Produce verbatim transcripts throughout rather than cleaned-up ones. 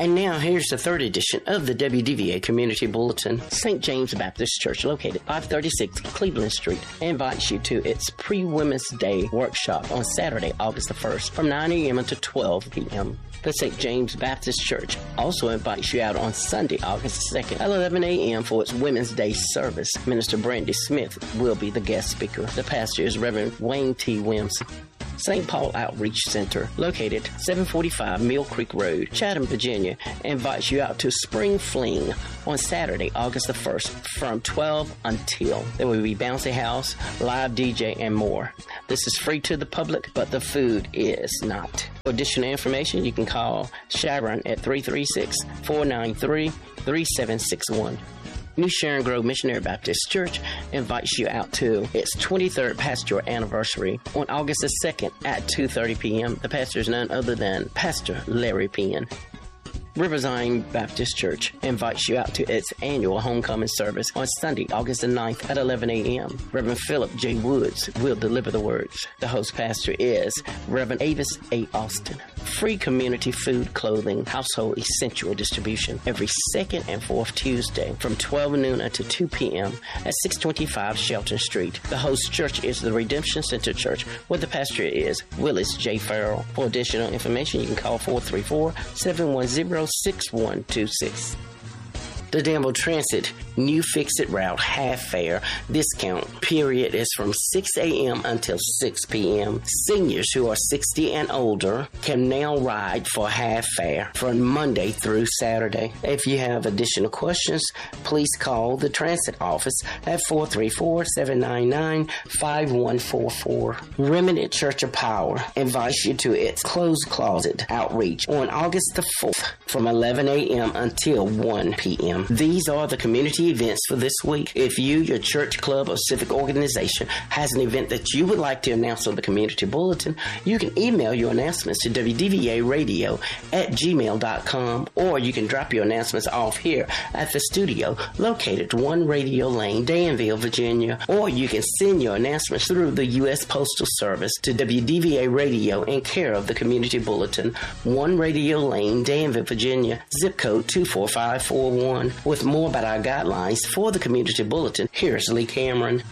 And now here's the third edition of the W D V A Community Bulletin. Saint James Baptist Church, located five thirty-six Cleveland Street, invites you to its Pre-Women's Day workshop on Saturday, August the first, from nine a.m. until twelve p.m. The Saint James Baptist Church also invites you out on Sunday, August second, at eleven a.m. for its Women's Day service. Minister Brandy Smith will be the guest speaker. The pastor is Reverend Wayne T. Williamson. Saint Paul Outreach Center, located seven forty-five Mill Creek Road, Chatham, Virginia, invites you out to Spring Fling on Saturday, August the first, from twelve until. There will be bouncy house, live D J, and more. This is free to the public, but the food is not. For additional information, you can call Sharon at three three six, four nine three, three seven six one. New Sharon Grove Missionary Baptist Church invites you out to its twenty-third pastoral anniversary on August the second at two thirty p.m. The pastor is none other than Pastor Larry Penn. Riverside Baptist Church invites you out to its annual homecoming service on Sunday, August the ninth at eleven a.m. Reverend Philip J. Woods will deliver the words. The host pastor is Reverend Avis A. Austin. Free community food, clothing, household essential distribution every second and fourth Tuesday from twelve noon until two p.m. at six twenty-five Shelton Street. The host church is the Redemption Center Church, where the pastor is Willis J. Farrell. For additional information, you can call four three four, seven one zero, six one two six. The Danville Transit New Fix-It Route half fare discount period is from six a.m. until six p.m. Seniors who are sixty and older can now ride for half fare from Monday through Saturday. If you have additional questions, please call the transit office at four three four, seven nine nine, five one four four. Remnant Church of Power invites you to its Closed Closet outreach on August the fourth from eleven a.m. until one p.m. These are the community events for this week. If you, your church, club, or civic organization has an event that you would like to announce on the community bulletin, you can email your announcements to w d v a radio at gmail dot com, or you can drop your announcements off here at the studio located one Radio Lane, Danville, Virginia, or you can send your announcements through the U S Postal Service to W D V A Radio in care of the community bulletin, one Radio Lane, Danville, Virginia, zip code two four five four one. With more about our guidelines for the community bulletin, here's Lee Cameron.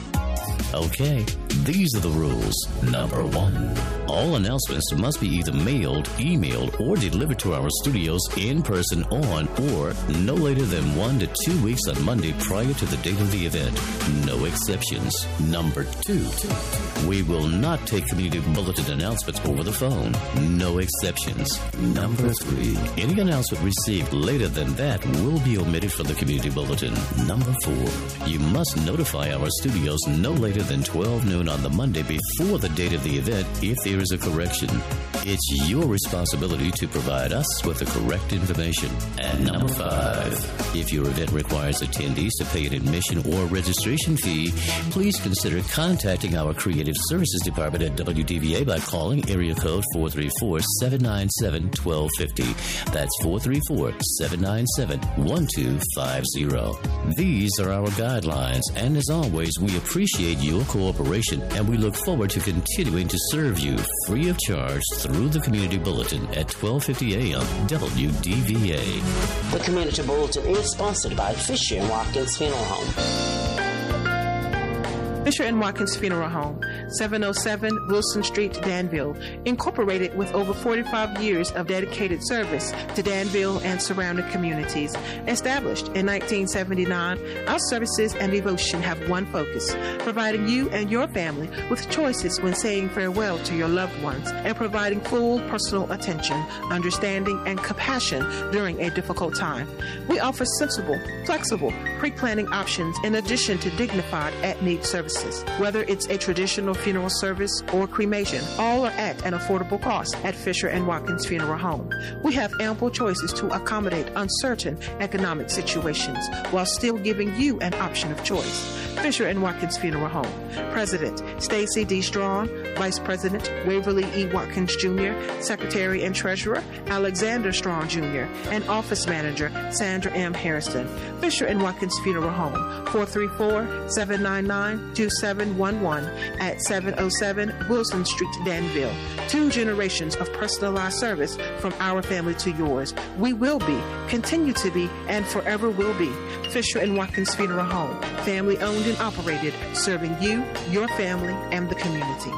Okay, these are the rules. Number one, all announcements must be either mailed, emailed, or delivered to our studios in person on or no later than one to two weeks on Monday prior to the date of the event. No exceptions. Number two, we will not take community bulletin announcements over the phone. No exceptions. Number three, any announcement received later than that will be omitted from the community bulletin. Number four, you must notify our studios no later than twelve noon on the Monday before the date of the event if there is a correction. It's your responsibility to provide us with the correct information. And number five, if your event requires attendees to pay an admission or registration fee, please consider contacting our Creative Services Department at W D V A by calling area code four three four, seven nine seven, one two five zero. That's four three four, seven nine seven, one two five zero. These are our guidelines, and as always, we appreciate your cooperation, and we look forward to continuing to serve you free of charge through the Community Bulletin at twelve fifty a.m. W D V A. The Community Bulletin is sponsored by Fisher and Watkins Funeral Home. Fisher and Watkins Funeral Home, seven oh seven Wilson Street, Danville, incorporated with over forty-five years of dedicated service to Danville and surrounding communities. Established in nineteen seventy-nine, our services and devotion have one focus, providing you and your family with choices when saying farewell to your loved ones and providing full personal attention, understanding, and compassion during a difficult time. We offer sensible, flexible, pre-planning options in addition to dignified at-need services. Whether it's a traditional funeral service or cremation, all are at an affordable cost at Fisher and Watkins Funeral Home. We have ample choices to accommodate uncertain economic situations while still giving you an option of choice. Fisher and Watkins Funeral Home. President Stacy D. Strong, Vice President Waverly E. Watkins Junior, Secretary and Treasurer Alexander Strong Junior, and Office Manager Sandra M. Harrison. Fisher and Watkins Funeral Home, four three four, seven nine nine, two two seven one one at seven oh seven Wilson Street, Danville. Two generations of personalized service from our family to yours. We will be, continue to be, and forever will be Fisher and Watkins Funeral Home, family owned and operated, serving you, your family, and the community.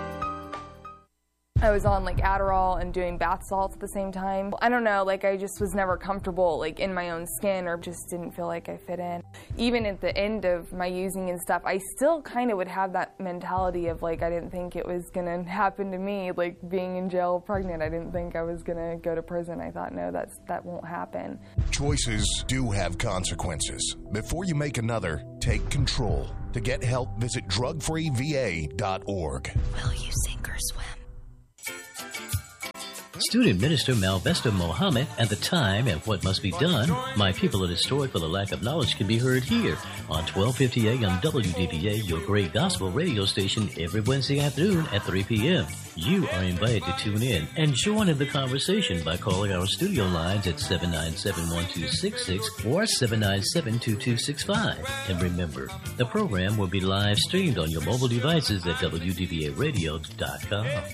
I was on like Adderall and doing bath salts at the same time. I don't know, like I just was never comfortable like in my own skin, or just didn't feel like I fit in. Even at the end of my using and stuff, I still kind of would have that mentality of like I didn't think it was gonna happen to me, like being in jail pregnant. I didn't think I was gonna go to prison. I thought, no, that's that won't happen. Choices do have consequences. Before you make another, take control. To get help, visit drug free v a dot org. Will you sink or swim? Student Minister Malvesta Mohammed at the time and what must be done. My people are destroyed for the lack of knowledge can be heard here on twelve fifty A M W D V A, your great gospel radio station, every Wednesday afternoon at three p.m. You are invited to tune in and join in the conversation by calling our studio lines at seven nine seven, one two six six or seven nine seven, two two six five. And remember, the program will be live streamed on your mobile devices at W D V A radio dot com.